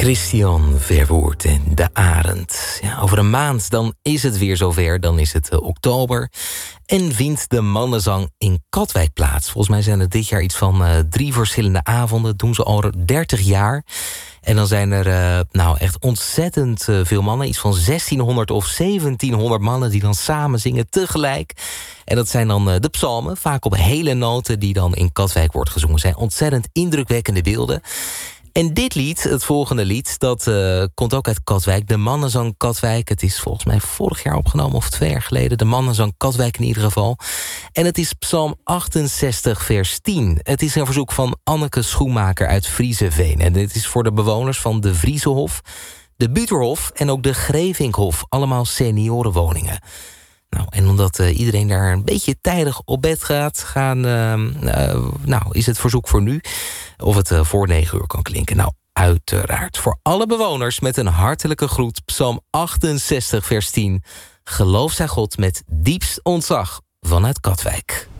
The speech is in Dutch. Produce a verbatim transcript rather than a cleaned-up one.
Christian Verwoerd en De Arend. Ja, over een maand dan is het weer zover, dan is het uh, oktober. En vindt de mannenzang in Katwijk plaats. Volgens mij zijn er dit jaar iets van uh, drie verschillende avonden. Dat doen ze al dertig jaar. En dan zijn er uh, nou echt ontzettend uh, veel mannen. Iets van zestienhonderd of zeventienhonderd mannen die dan samen zingen tegelijk. En dat zijn dan uh, de psalmen, vaak op hele noten die dan in Katwijk wordt gezongen. Het zijn ontzettend indrukwekkende beelden. En dit lied, het volgende lied, dat uh, komt ook uit Katwijk. De Mannenzang Katwijk. Het is volgens mij vorig jaar opgenomen of twee jaar geleden. De Mannenzang Katwijk in ieder geval. En het is Psalm achtenzestig vers tien. Het is een verzoek van Anneke Schoenmaker uit Vriezeveen. En dit is voor de bewoners van de Vriezehof, de Buterhof en ook de Grevinkhof. Allemaal seniorenwoningen. Nou, en omdat uh, iedereen daar een beetje tijdig op bed gaat, gaan, uh, uh, nou, is het verzoek voor nu of het uh, voor negen uur kan klinken. Nou, uiteraard. Voor alle bewoners met een hartelijke groet. Psalm achtenzestig vers tien. Geloof zij God met diepst ontzag vanuit Katwijk.